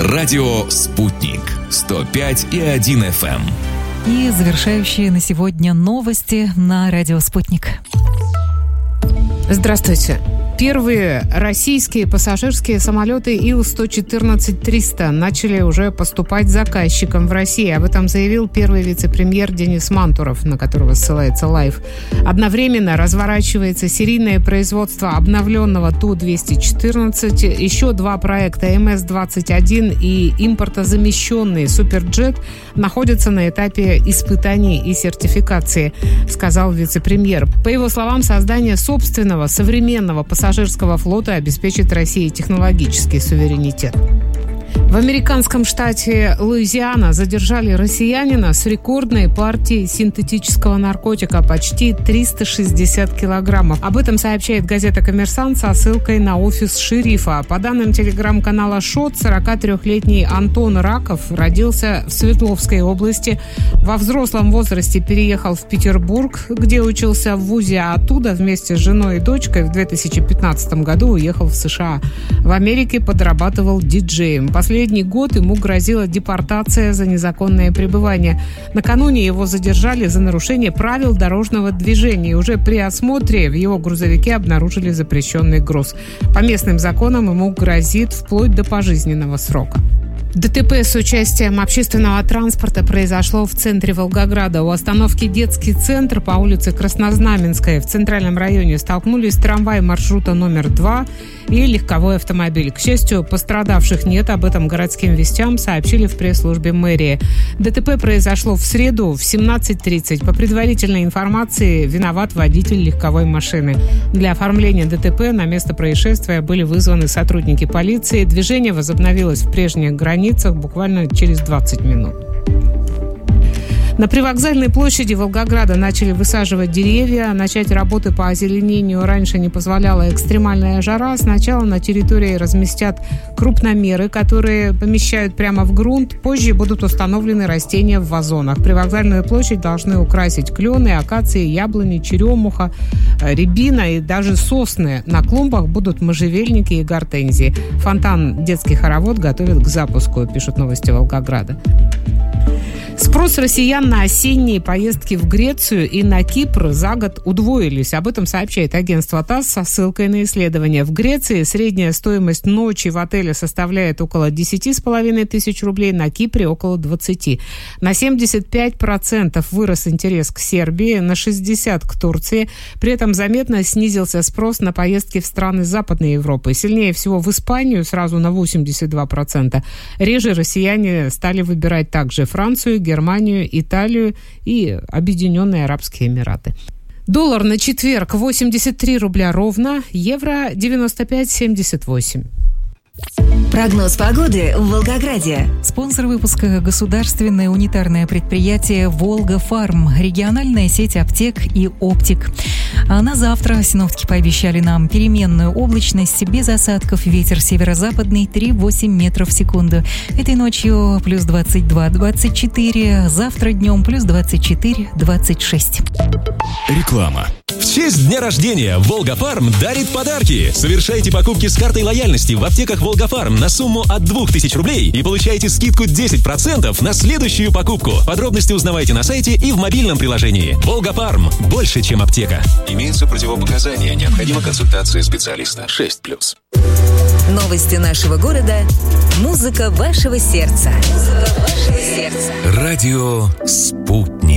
Радио «Спутник» 105,1 FM. И завершающие на сегодня новости на радио «Спутник». Здравствуйте. Первые российские пассажирские самолеты Ил-114-300 начали уже поступать заказчикам в России. Об этом заявил первый вице-премьер Денис Мантуров, на которого ссылается Live. Одновременно разворачивается серийное производство обновленного Ту-214. Еще два проекта МС-21 и импортозамещенный Суперджет находятся на этапе испытаний и сертификации, сказал вице-премьер. По его словам, создание собственного современного пассажирского флота обеспечит России технологический суверенитет. В американском штате Луизиана задержали россиянина с рекордной партией синтетического наркотика – почти 360 килограммов. Об этом сообщает газета «Коммерсант» со ссылкой на офис шерифа. По данным телеграм-канала «Шот», 43-летний Антон Раков родился в Свердловской области. Во взрослом возрасте переехал в Петербург, где учился в вузе, а оттуда вместе с женой и дочкой в 2015 году уехал в США. В Америке подрабатывал диджеем. Последний год ему грозила депортация за незаконное пребывание. Накануне его задержали за нарушение правил дорожного движения. Уже при осмотре в его грузовике обнаружили запрещенный груз. По местным законам ему грозит вплоть до пожизненного срока. ДТП с участием общественного транспорта произошло в центре Волгограда. У остановки «Детский центр» по улице Краснознаменская в центральном районе столкнулись трамвай маршрута номер 2 и легковой автомобиль. К счастью, пострадавших нет. Об этом городским вестям сообщили в пресс-службе мэрии. ДТП произошло в среду в 17:30. По предварительной информации, виноват водитель легковой машины. Для оформления ДТП на место происшествия были вызваны сотрудники полиции. Движение возобновилось в прежних границах буквально через 20 минут. На привокзальной площади Волгограда начали высаживать деревья. Начать работы по озеленению раньше не позволяла экстремальная жара. Сначала на территории разместят крупномеры, которые помещают прямо в грунт. Позже будут установлены растения в вазонах. Привокзальную площадь должны украсить клены, акации, яблони, черемуха, рябина и даже сосны. На клумбах будут можжевельники и гортензии. Фонтан «Детский хоровод» готовят к запуску, пишут новости Волгограда. Спрос россиян на осенние поездки в Грецию и на Кипр за год удвоились. Об этом сообщает агентство ТАСС со ссылкой на исследование. В Греции средняя стоимость ночи в отеле составляет около 10,5 тысяч рублей, на Кипре около 20. На 75% вырос интерес к Сербии, на 60% к Турции. При этом заметно снизился спрос на поездки в страны Западной Европы. Сильнее всего в Испанию, сразу на 82%. Реже россияне стали выбирать также Францию, Германию, Италию и Объединенные Арабские Эмираты. Доллар на четверг 83 рубля ровно, евро 95,78. Прогноз погоды в Волгограде. Спонсор выпуска — государственное унитарное предприятие «Волга-Фарм», региональная сеть аптек и оптик. А на завтра синоптики пообещали нам переменную облачность, без осадков, ветер северо-западный 3,8 метров в секунду. Этой ночью плюс 22-24, завтра днем плюс 24-26. Реклама. В честь дня рождения «Волга-Фарм» дарит подарки. Совершайте покупки с картой лояльности в аптеках «Волга-Фарм» на сумму от 2000 рублей и получайте скидку 10% на следующую покупку. Подробности узнавайте на сайте и в мобильном приложении. «Волга-Фарм» – больше, чем аптека. Имеются противопоказания. Необходима консультация специалиста. 6+. Новости нашего города. Музыка вашего сердца. Радио «Спутник».